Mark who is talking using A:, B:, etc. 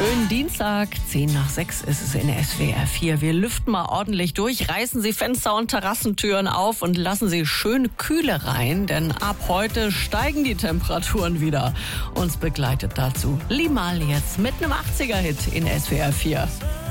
A: Schönen Dienstag, 5:10 ist es in SWR 4. Wir lüften mal ordentlich durch, reißen Sie Fenster und Terrassentüren auf und lassen Sie schön Kühle rein, denn ab heute steigen die Temperaturen wieder. Uns begleitet dazu Limahl jetzt mit einem 80er-Hit in SWR 4.